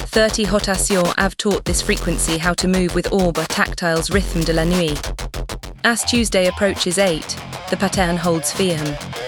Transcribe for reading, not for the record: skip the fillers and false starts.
30 rotations have taught this frequency how to move with Orbe Tactile's Rhythm de la Nuit. As Tuesday approaches 8, the pattern holds firm.